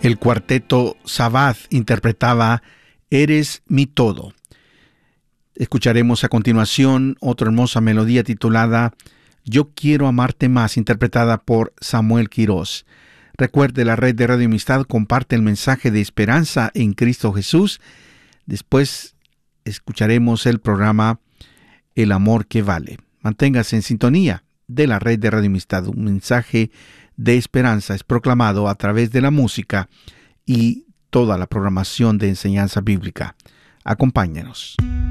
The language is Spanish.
El cuarteto Sabbath interpretaba Eres mi todo. Escucharemos a continuación otra hermosa melodía titulada Yo quiero amarte más, interpretada por Samuel Quirós. Recuerde, la red de Radio Amistad comparte el mensaje de esperanza en Cristo Jesús. Después escucharemos el programa El amor que vale. Manténgase en sintonía de la red de Radio Amistad. Un mensaje de esperanza es proclamado a través de la música y toda la programación de enseñanza bíblica. Acompáñenos.